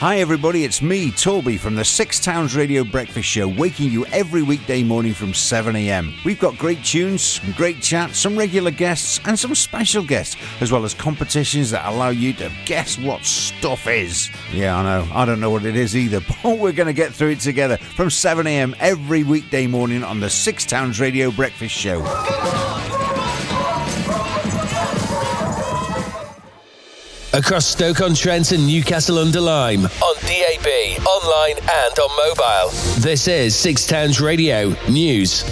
Hi everybody, it's me, Toby, from the Six Towns Radio Breakfast Show, waking you every weekday morning from 7am. We've got great tunes, some great chat, some regular guests and some special guests, as well as competitions that allow you to guess what stuff is. Yeah, I know, I don't know what it is either, but we're going to get through it together from 7am every weekday morning on the Six Towns Radio Breakfast Show. Across Stoke-on-Trent and Newcastle-under-Lyme, on DAB, online and on mobile. This is Six Towns Radio News.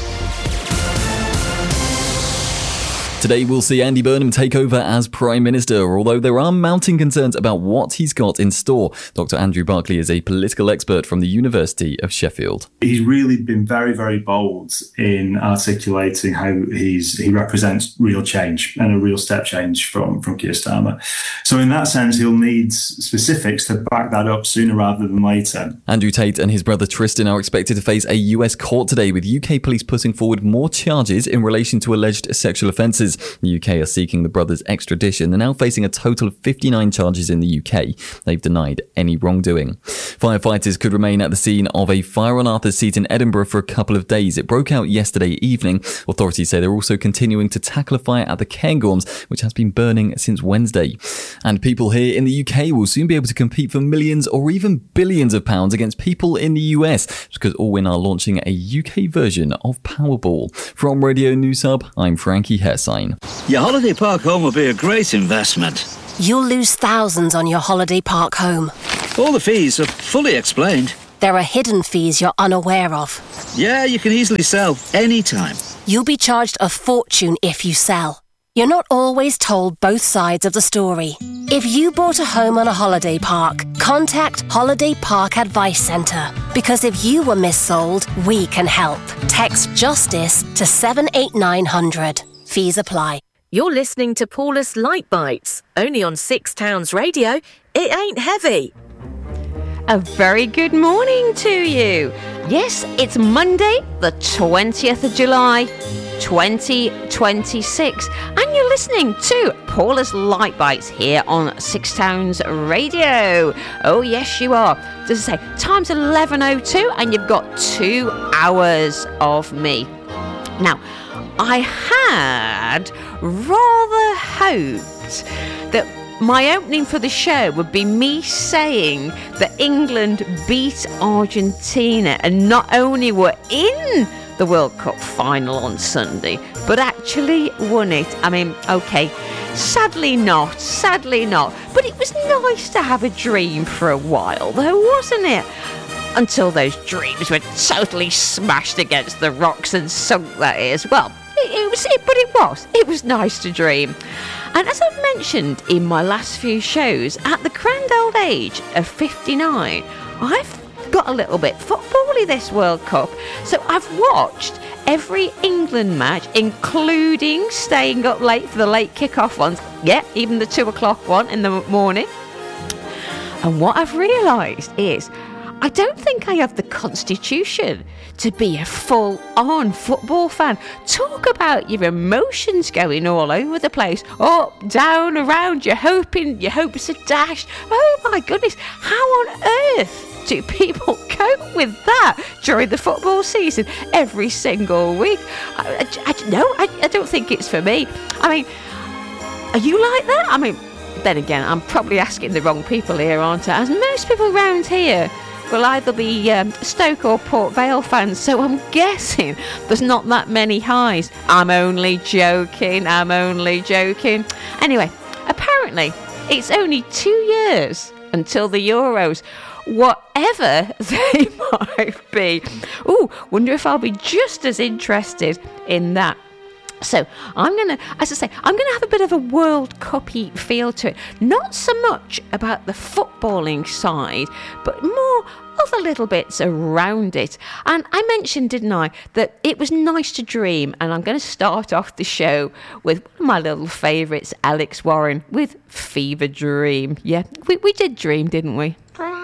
Today we'll see Andy Burnham take over as Prime Minister, although there are mounting concerns about what he's got in store. Dr. Andrew Barclay is a political expert from the University of Sheffield. He's really been very, very bold in articulating how he represents real change and a real step change from Keir Starmer. So in that sense, he'll need specifics to back that up sooner rather than later. Andrew Tate and his brother Tristan are expected to face a US court today, with UK police putting forward more charges in relation to alleged sexual offences. The UK are seeking the brothers' extradition. They're now facing a total of 59 charges in the UK. They've denied any wrongdoing. Firefighters could remain at the scene of a fire on Arthur's Seat in Edinburgh for a couple of days. It broke out yesterday evening. Authorities say they're also continuing to tackle a fire at the Cairngorms, which has been burning since Wednesday. And people here in the UK will soon be able to compete for millions or even billions of pounds against people in the US, because Allwyn are launching a UK version of Powerball. From Radio News Hub, I'm Frankie Hairsine. Your holiday park home will be a great investment. You'll lose thousands on your holiday park home. All the fees are fully explained. There are hidden fees you're unaware of. Yeah, you can easily sell anytime. You'll be charged a fortune if you sell. You're not always told both sides of the story. If you bought a home on a holiday park, contact Holiday Park Advice Centre. Because if you were missold, we can help. Text JUSTICE to 78900. Fees apply. You're listening to Paulus Light Bites, only on Six Towns Radio. It ain't heavy. A very good morning to you. Yes, it's Monday, the 20th of July, 2026, and you're listening to Paulus Light Bites here on Six Towns Radio. Oh, yes, you are. Does it say time's 11:02, and you've got 2 hours of me. Now, I had rather hoped that my opening for the show would be me saying that England beat Argentina and not only were in the World Cup final on Sunday, but actually won it. I mean, okay, sadly not. But it was nice to have a dream for a while, though, wasn't it? Until those dreams were totally smashed against the rocks and sunk, that is. Well, it was nice to dream. And as I've mentioned in my last few shows, at the grand old age of 59, I've got a little bit football-y this World Cup. So I've watched every England match, including staying up late for the late kick-off ones. Yeah, even the 2 o'clock one in the morning. And what I've realised is I don't think I have the constitution to be a full-on football fan. Talk about your emotions going all over the place. Up, down, around, your hopes are dashed. Oh my goodness, how on earth do people cope with that during the football season every single week? I don't think it's for me. I mean, are you like that? I mean, then again, I'm probably asking the wrong people here, aren't I? As most people around here will either be Stoke or Port Vale fans, so I'm guessing there's not that many highs. I'm only joking. Anyway, apparently it's only 2 years until the Euros, whatever they might be. Ooh, wonder if I'll be just as interested in that. So I'm going to have a bit of a World Cup-y feel to it. Not so much about the footballing side, but more other little bits around it. And I mentioned, didn't I, that it was nice to dream. And I'm going to start off the show with one of my little favourites, Alex Warren, with Fever Dream. Yeah, we did dream, didn't we?